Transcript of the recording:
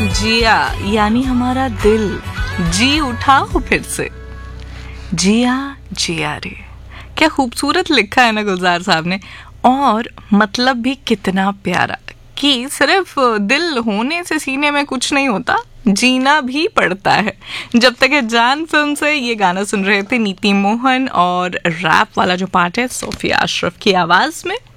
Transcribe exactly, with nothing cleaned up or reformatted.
जिया यानी हमारा दिल जी उठा हो फिर से। जिया जिया रे, क्या खूबसूरत लिखा है ना गुलजार साहब ने, और मतलब भी कितना प्यारा कि सिर्फ दिल होने से सीने में कुछ नहीं होता, जीना भी पड़ता है। जब तक है जान फिल्म से ये गाना सुन रहे थे नीति मोहन, और रैप वाला जो पार्ट है सोफिया अशरफ की आवाज़ में।